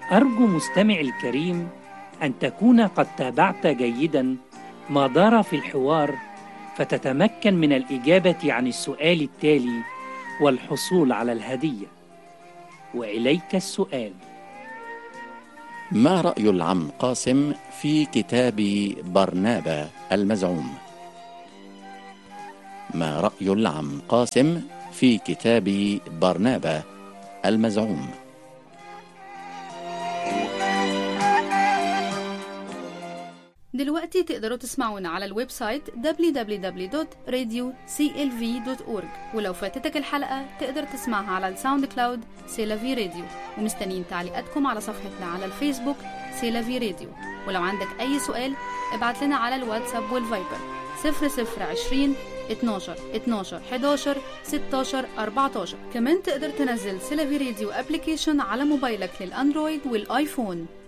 أرجو مستمعي الكريم أن تكون قد تابعت جيدا ما دار في الحوار، فتتمكن من الإجابة عن السؤال التالي والحصول على الهدية. وإليك السؤال: ما رأي العم قاسم في كتاب برنابا المزعوم؟ ما رأي العم قاسم في كتاب برنابا المزعوم؟ دلوقتي تقدروا تسمعونا على الويب سايت www.radioclv.org، ولو فاتتك الحلقة تقدر تسمعها على الساوند كلاود سيلافي راديو. ومستنيين تعليقاتكم على صفحتنا على الفيسبوك سيلافي راديو. ولو عندك أي سؤال ابعت لنا على الواتساب والفايبر 0020 12 12 11 16 14. كمان تقدر تنزل سيلافي راديو ابليكيشن على موبايلك للأندرويد والآيفون.